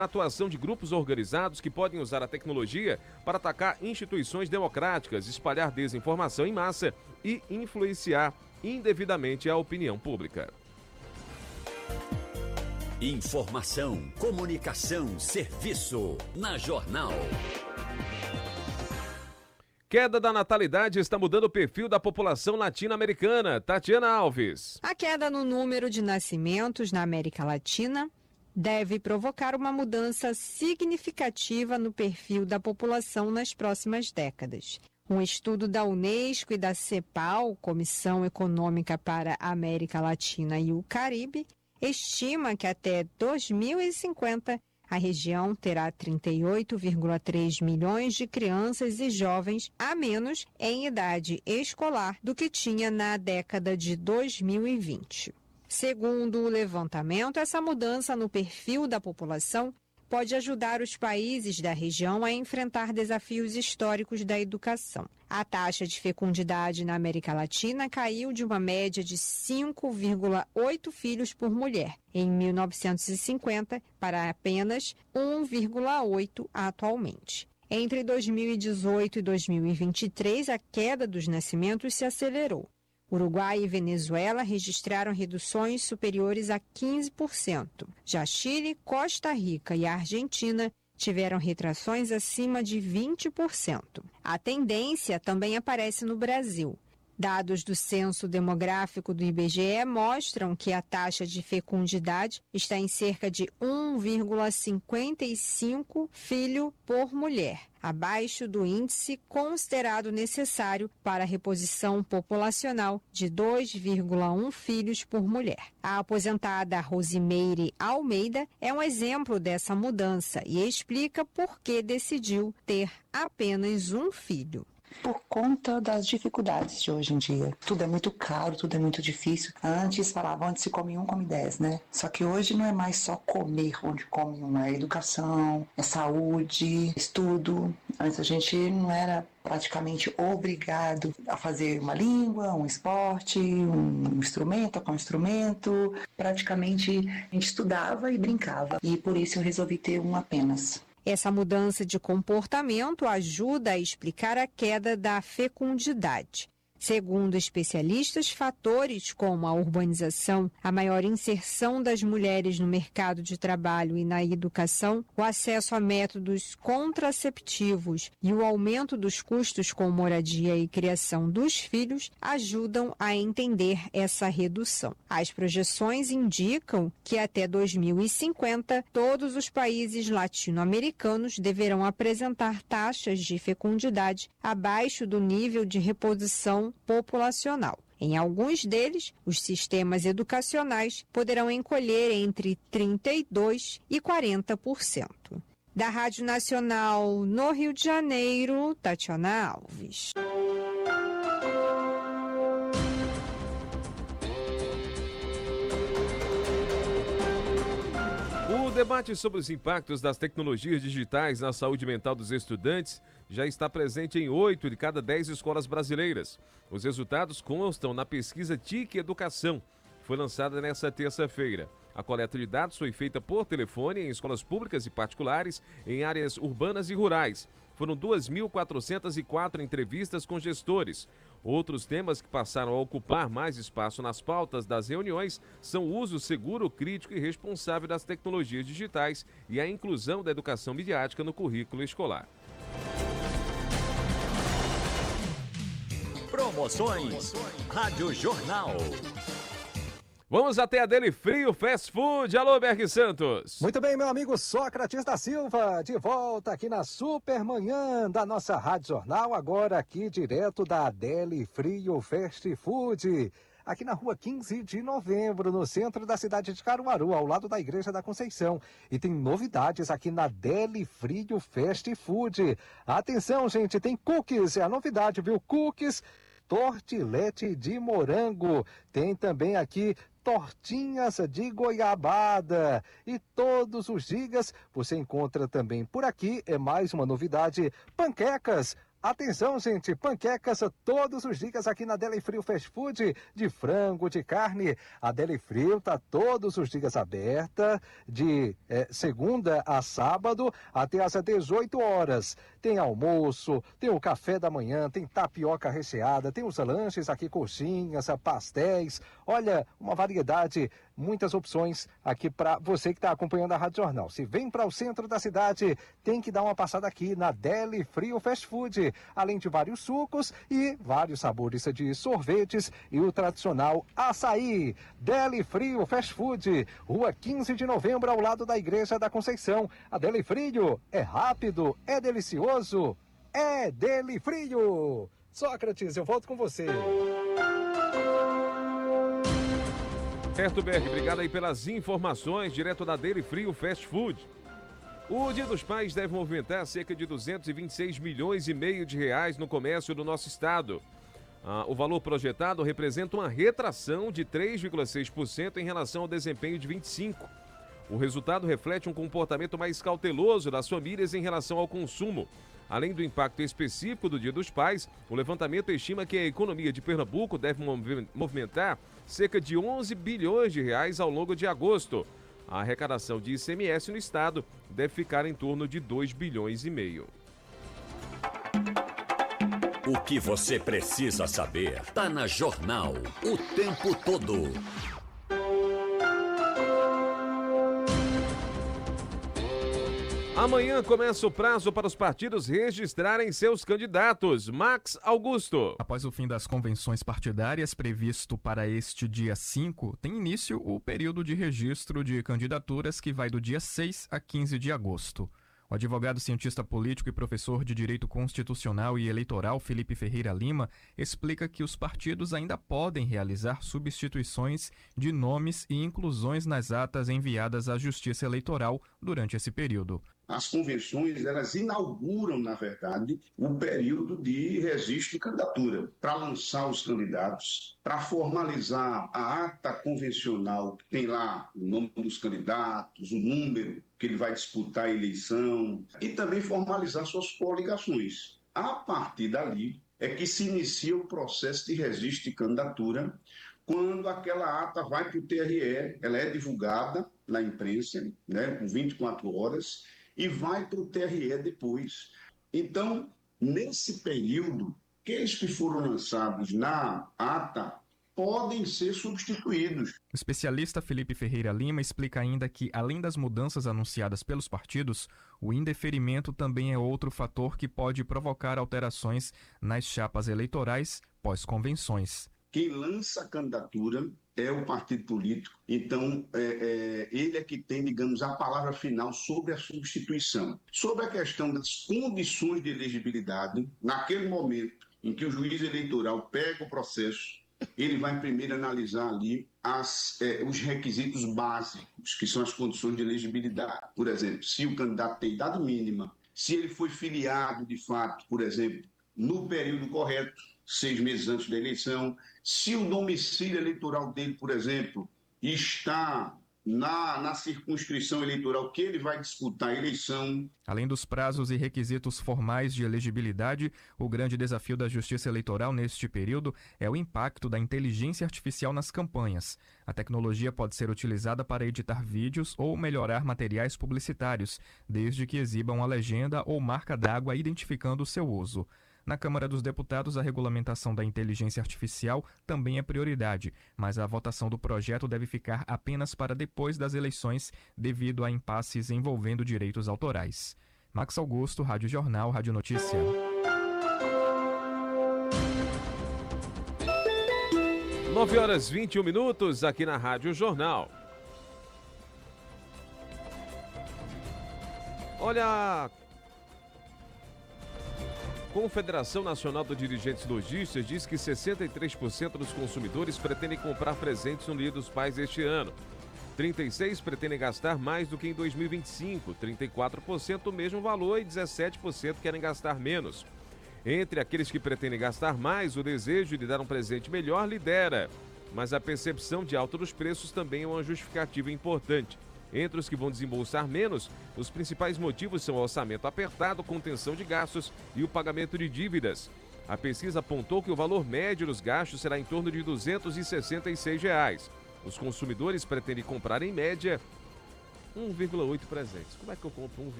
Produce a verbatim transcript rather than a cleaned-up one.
a atuação de grupos organizados que podem usar a tecnologia para atacar instituições democráticas, espalhar desinformação em massa e influenciar indevidamente a opinião pública. Informação, comunicação, serviço. Na Jornal. Queda da natalidade está mudando o perfil da população latino-americana. Tatiana Alves. A queda no número de nascimentos na América Latina deve provocar uma mudança significativa no perfil da população nas próximas décadas. Um estudo da Unesco e da CEPAL, Comissão Econômica para a América Latina e o Caribe, estima que até dois mil e cinquenta a região terá trinta e oito vírgula três milhões de crianças e jovens a menos em idade escolar do que tinha na década de dois mil e vinte. Segundo o levantamento, essa mudança no perfil da população pode ajudar os países da região a enfrentar desafios históricos da educação. A taxa de fecundidade na América Latina caiu de uma média de cinco vírgula oito filhos por mulher em mil novecentos e cinquenta para apenas um vírgula oito atualmente. Entre dois mil e dezoito e dois mil e vinte e três, a queda dos nascimentos se acelerou. Uruguai e Venezuela registraram reduções superiores a quinze por cento. Já Chile, Costa Rica e Argentina tiveram retrações acima de vinte por cento. A tendência também aparece no Brasil. Dados do Censo Demográfico do I B G E mostram que a taxa de fecundidade está em cerca de um vírgula cinquenta e cinco filho por mulher, abaixo do índice considerado necessário para a reposição populacional de dois vírgula um filhos por mulher. A aposentada Rosimeire Almeida é um exemplo dessa mudança e explica por que decidiu ter apenas um filho. Por conta das dificuldades de hoje em dia. Tudo é muito caro, tudo é muito difícil. Antes falavam, onde se come um, come dez, né? Só que hoje não é mais só comer onde come um, é educação, é saúde, estudo. Antes a gente não era praticamente obrigado a fazer uma língua, um esporte, um instrumento, tocar um instrumento. Praticamente a gente estudava e brincava. E por isso eu resolvi ter um apenas. Essa mudança de comportamento ajuda a explicar a queda da fecundidade. Segundo especialistas, fatores como a urbanização, a maior inserção das mulheres no mercado de trabalho e na educação, o acesso a métodos contraceptivos e o aumento dos custos com moradia e criação dos filhos ajudam a entender essa redução. As projeções indicam que até dois mil e cinquenta, todos os países latino-americanos deverão apresentar taxas de fecundidade abaixo do nível de reposição populacional. Em alguns deles, os sistemas educacionais poderão encolher entre trinta e dois por cento e quarenta por cento. Da Rádio Nacional no Rio de Janeiro, Tatiana Alves. O debate sobre os impactos das tecnologias digitais na saúde mental dos estudantes já está presente em oito de cada dez escolas brasileiras. Os resultados constam na pesquisa T I C Educação, que foi lançada nesta terça-feira. A coleta de dados foi feita por telefone em escolas públicas e particulares em áreas urbanas e rurais. Foram duas mil quatrocentas e quatro entrevistas com gestores. Outros temas que passaram a ocupar mais espaço nas pautas das reuniões são o uso seguro, crítico e responsável das tecnologias digitais e a inclusão da educação midiática no currículo escolar. Promoções Rádio Jornal. Vamos até a Deli Frio Fast Food. Alô, Berg Santos. Muito bem, meu amigo Sócrates da Silva, de volta aqui na Supermanhã da nossa Rádio Jornal, agora aqui direto da Deli Frio Fast Food, aqui na rua quinze de novembro, no centro da cidade de Caruaru, ao lado da Igreja da Conceição. E tem novidades aqui na Deli Frio Fast Food. Atenção, gente, tem cookies, é a novidade, viu? Cookies, tortilete de morango. Tem também aqui tortinhas de goiabada e todos os dias você encontra também por aqui, é mais uma novidade, panquecas, Atenção, gente, panquecas todos os dias aqui na Deli Frio Fast Food, de frango, de carne. A Deli Frio tá todos os dias aberta, de é, segunda a sábado, até às dezoito horas. Tem almoço, tem o café da manhã, tem tapioca recheada, tem os lanches aqui, coxinhas, pastéis. Olha, uma variedade, muitas opções aqui para você que está acompanhando a Rádio Jornal. Se vem para o centro da cidade, tem que dar uma passada aqui na Deli Frio Fast Food. Além de vários sucos e vários sabores de sorvetes e o tradicional açaí. Deli Frio Fast Food, Rua quinze de novembro, ao lado da Igreja da Conceição. A Deli Frio é rápido, é delicioso, é Deli Frio. Sócrates, eu volto com você. Certo, Berg, obrigado aí pelas informações, direto da Deli Frio Fast Food. O Dia dos Pais deve movimentar cerca de duzentos e vinte e seis milhões e meio de reais no comércio do nosso estado. Ah, o valor projetado representa uma retração de três vírgula seis por cento em relação ao desempenho de vinte e cinco. O resultado reflete um comportamento mais cauteloso das famílias em relação ao consumo. Além do impacto específico do Dia dos Pais, o levantamento estima que a economia de Pernambuco deve movimentar cerca de onze bilhões de reais ao longo de agosto. A arrecadação de I C M S no estado deve ficar em torno de dois bilhões e meio. O que você precisa saber está na Jornal o tempo todo. Amanhã começa o prazo para os partidos registrarem seus candidatos. Max Augusto. Após o fim das convenções partidárias previsto para este dia cinco, tem início o período de registro de candidaturas que vai do dia seis a quinze de agosto. O advogado, cientista político e professor de Direito Constitucional e Eleitoral, Felipe Ferreira Lima, explica que os partidos ainda podem realizar substituições de nomes e inclusões nas atas enviadas à Justiça Eleitoral durante esse período. As convenções, elas inauguram, na verdade, o período de registro de candidatura, para lançar os candidatos, para formalizar a ata convencional, que tem lá o nome dos candidatos, o número que ele vai disputar a eleição, e também formalizar suas coligações. A partir dali é que se inicia o processo de registro de candidatura, quando aquela ata vai para o T R E, ela é divulgada na imprensa, né, com vinte e quatro horas, e vai para o T R E depois. Então, nesse período, aqueles que foram lançados na ata podem ser substituídos. O especialista Felipe Ferreira Lima explica ainda que, além das mudanças anunciadas pelos partidos, o indeferimento também é outro fator que pode provocar alterações nas chapas eleitorais pós-convenções. Quem lança a candidatura é o partido político, então é, é, ele é que tem, digamos, a palavra final sobre a substituição. Sobre a questão das condições de elegibilidade, naquele momento em que o juiz eleitoral pega o processo, ele vai primeiro analisar ali as, é, os requisitos básicos, que são as condições de elegibilidade. Por exemplo, se o candidato tem idade mínima, se ele foi filiado, de fato, por exemplo, no período correto, seis meses antes da eleição, se o domicílio eleitoral dele, por exemplo, está na, na circunscrição eleitoral que ele vai disputar a eleição. Além dos prazos e requisitos formais de elegibilidade, o grande desafio da Justiça Eleitoral neste período é o impacto da inteligência artificial nas campanhas. A tecnologia pode ser utilizada para editar vídeos ou melhorar materiais publicitários, desde que exibam a legenda ou marca d'água identificando o seu uso. Na Câmara dos Deputados, a regulamentação da inteligência artificial também é prioridade, mas a votação do projeto deve ficar apenas para depois das eleições, devido a impasses envolvendo direitos autorais. Max Augusto, Rádio Jornal, Rádio Notícia. nove horas e vinte e um minutos aqui na Rádio Jornal. Olha, a Confederação Nacional dos Dirigentes Lojistas diz que sessenta e três por cento dos consumidores pretendem comprar presentes no Dia dos Pais este ano. trinta e seis por cento pretendem gastar mais do que em dois mil e vinte e cinco, trinta e quatro por cento o mesmo valor e dezessete por cento querem gastar menos. Entre aqueles que pretendem gastar mais, o desejo de dar um presente melhor lidera, mas a percepção de alta dos preços também é uma justificativa importante. Entre os que vão desembolsar menos, os principais motivos são o orçamento apertado, contenção de gastos e o pagamento de dívidas. A pesquisa apontou que o valor médio dos gastos será em torno de duzentos e sessenta e seis reais. Os consumidores pretendem comprar, em média, um vírgula oito presentes. Como é que eu compro um